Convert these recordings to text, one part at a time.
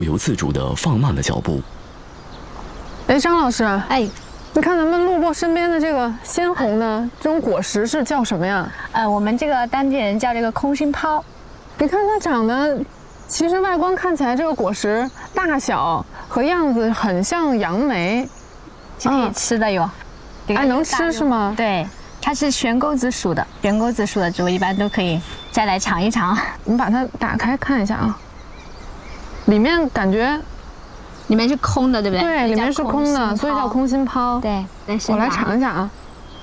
不由自主地放慢了脚步。 哎，张老师， 哎， 你看咱们路过身边的这个鲜红的这种果实是叫什么呀？ 我们这个当地人叫这个空心抛。 你看它长得，其实外观看起来这个果实大小和样子很像杨梅， 是可以吃的哟。 哎，能吃是吗？ 对，它是悬钩子属的，悬钩子属的植物一般都可以再来尝一尝。 我们把它打开看一下啊，里面感觉里面是空的，对不对？ 对，里面是空的，所以叫空心抛。 对， 我来尝一下啊。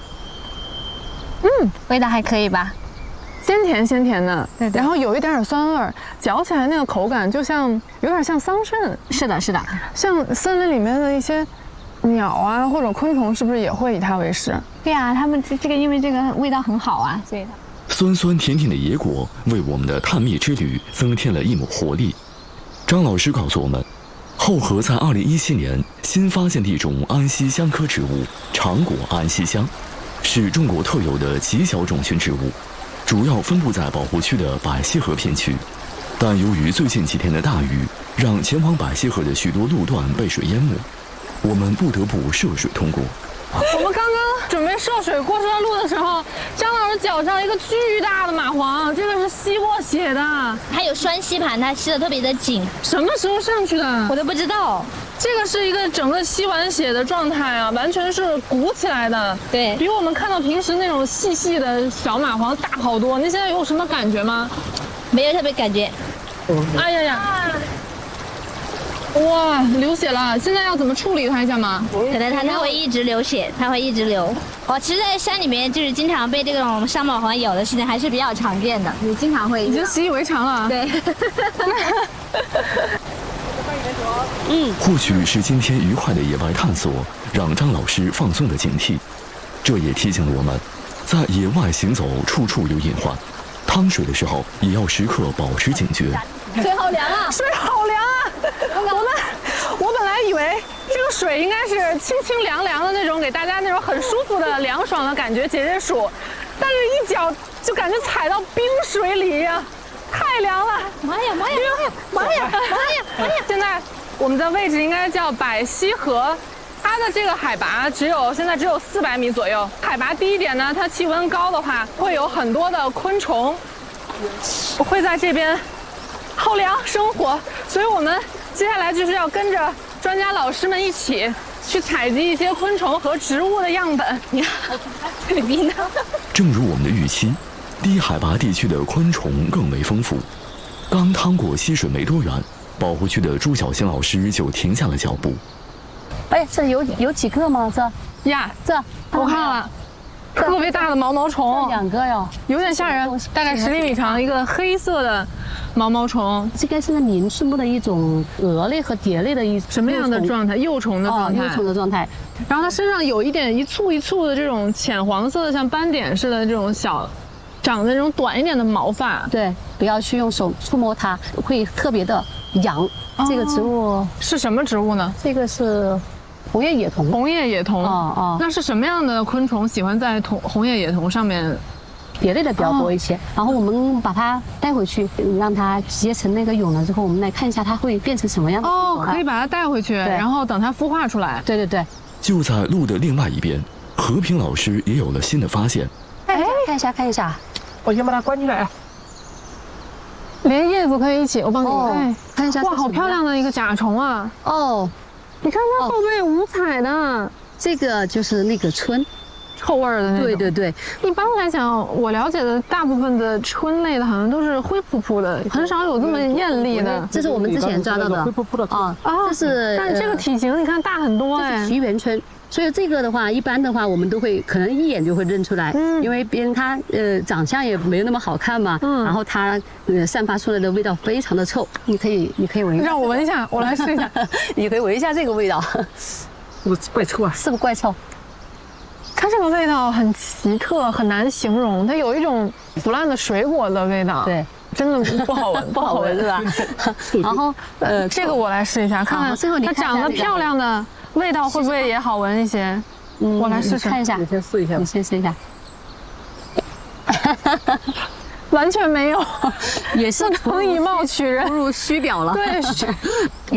味道还可以吧？ 鲜甜鲜甜的， 对， 然后有一点点酸味儿，嚼起来那个口感就像有点像桑葚。 是的，是的， 像森林里面的一些鸟啊或者昆虫，是不是也会以它为食？ 对啊，它们这个因为这个味道很好啊，所以酸酸甜甜的野果为我们的探秘之旅增添了一抹活力。张老师告诉我们，后河在2017年新发现的一种安息香科植物长果安息香，是中国特有的极小种群植物，主要分布在保护区的百溪河片区。但由于最近几天的大雨，让前往百溪河的许多路段被水淹没，我们不得不涉水通过。 我们刚刚准备涉水过这段路的时候，张老师脚上一个巨大的蚂蟥，这个是吸过血的。 它有栓吸盘，它吸得特别的紧。 什么时候上去的？ 我都不知道。 这个是一个整个吸完血的状态啊，完全是鼓起来的。 对， 比我们看到平时那种细细的小蚂蟥大好多。您现在有什么感觉吗？ 没有特别感觉。 哎呀呀！哇，流血了！现在要怎么处理它一下吗？ 可能它会一直流血，它会一直流。其实，在山里面就是经常被这种伤蚂蟥咬的事情还是比较常见的，你经常会已经习以为常了。 对。 或许是今天愉快的野外探索让张老师放松了警惕，这也提醒了我们，在野外行走处处有隐患，趟水的时候也要时刻保持警觉。 水好凉啊！ 水好凉啊！我本来以为这个水应该是清清凉凉的那种，给大家那种很舒服的凉爽的感觉解解暑，但是一脚就感觉踩到冰水里呀，太凉了！ 妈呀妈呀妈呀妈呀妈呀！ 现在我们的位置应该叫百溪河，它的这个海拔现在只有400米左右。海拔低一点呢，它气温高的话，会有很多的昆虫，我会在这边好凉生活，所以我们接下来就是要跟着专家老师们一起去采集一些昆虫和植物的样本。你看，水冰呢？ 正如我们的预期，低海拔地区的昆虫更为丰富。刚趟过溪水没多远，保护区的朱小新老师就停下了脚步。 哎，这有几个吗？这我看了，特别大的毛毛虫 ，2个哟， 有点吓人，大概10厘米长，一个黑色的毛毛虫。 这个是鳞翅目的一种蛾类和蝶类的什么样的状态？幼虫的状态。 幼虫的状态。 然后它身上有一簇一簇的这种浅黄色的，像斑点似的这种长的这种短一点的毛发。 对，不要去用手触摸它，会特别的痒。这个植物是什么植物呢？ 这个是红叶野桐。 红叶野桐。那是什么样的昆虫喜欢在红叶野桐上面？ 蝶类的比较多一些。然后我们把它带回去，让它结成那个蛹了之后，我们来看一下它会变成什么样的。 可以把它带回去，然后等它孵化出来。 对对对。 就在路的另外一边，和平老师也有了新的发现。 哎，看一下， 我先把它关起来。 连叶子可以一起，我帮你看一下。 哇，好漂亮的一个甲虫啊！你看它后背五彩的， 这个就是那个春， 臭味的那种。 对对。 一般来讲，我了解的大部分的春类的，好像都是灰扑扑的，很少有这么艳丽的。 这是我们之前抓到的。 灰扑扑的这是。 但是这个体型你看大很多哎。 这是奇缘春。所以这个的话，一般的话，我们都会可能一眼就会认出来，因为别人他长相也没有那么好看嘛，然后他散发出来的味道非常的臭，你可以闻一下， 让我闻一下，我来试一下， 你可以闻一下这个味道， 是不是怪臭啊？ 是不是怪臭？ 它这个味道很奇特，很难形容，它有一种腐烂的水果的味道， 对， 真的不好闻， 不好闻是吧？然后这个我来试一下，看看最后它长得漂亮的。味道会不会也好闻一些？我来试试看一下， 你先试一下。 你先试一下。 完全没有， 也是不能以貌取人， 不入虚表了。 对。